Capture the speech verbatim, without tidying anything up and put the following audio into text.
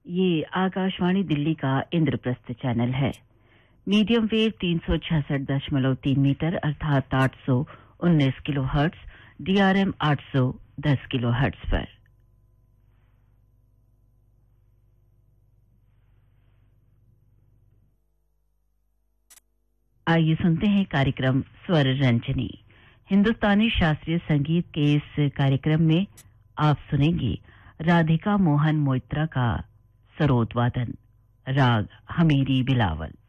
ये आकाशवाणी दिल्ली का इंद्रप्रस्थ चैनल है। मीडियम वेव तीन सौ छियासठ दशमलव तीन मीटर अर्थात आठ सौ उन्नीस किलो हर्ट्ज, डीआरएम आठ सौ दस किलो हर्ट्ज पर। आइए सुनते हैं कार्यक्रम स्वर रंजनी। हिंदुस्तानी शास्त्रीय संगीत के इस कार्यक्रम में आप सुनेंगे राधिका मोहन मोइत्रा का सरोद वादन, राग हमीरी बिलावल।